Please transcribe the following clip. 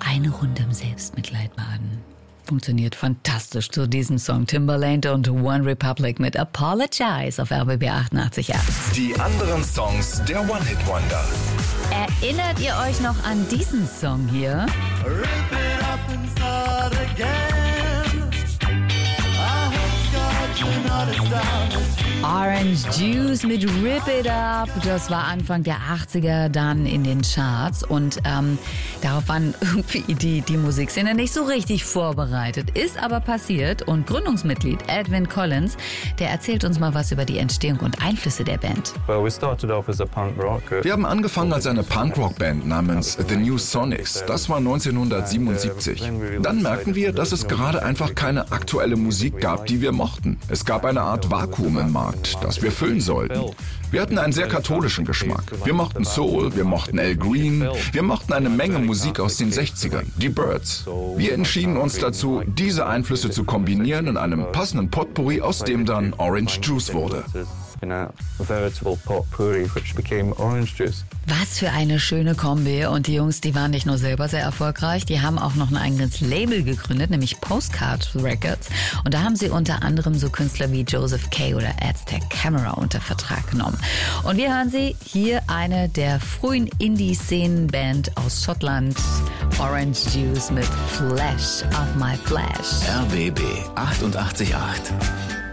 eine Runde im Selbstmitleid baden. Funktioniert fantastisch zu diesem Song. Timbaland und One Republic mit Apologize auf RBB 88.8. Die anderen Songs der One-Hit-Wonder. Erinnert ihr euch noch an diesen Song hier? Rip it up inside again. I hope God you're not as down as Orange Juice mit Rip It Up. Das war Anfang der 80er dann in den Charts. Und darauf waren irgendwie die Musikszene nicht so richtig vorbereitet. Ist aber passiert. Und Gründungsmitglied Edwyn Collins, der erzählt uns mal was über die Entstehung und Einflüsse der Band. Wir haben angefangen als eine Punkrock-Band namens The New Sonics. Das war 1977. Dann merkten wir, dass es gerade einfach keine aktuelle Musik gab, die wir mochten. Es gab eine Art Vakuum im Markt, das wir füllen sollten. Wir hatten einen sehr katholischen Geschmack. Wir mochten Soul, wir mochten Al Green, wir mochten eine Menge Musik aus den 60ern, die Byrds. Wir entschieden uns dazu, diese Einflüsse zu kombinieren in einem passenden Potpourri, aus dem dann Orange Juice wurde. Was für eine schöne Kombi. Und die Jungs, die waren nicht nur selber sehr erfolgreich, die haben auch noch ein eigenes Label gegründet, nämlich Postcard Records. Und da haben sie unter anderem so Künstler wie Joseph Kay oder Aztec Camera unter Vertrag genommen. Und wir hören sie hier, eine der frühen Indie-Szenen-Band aus Schottland, Orange Juice mit Flash of My Flash. RBB 88.8.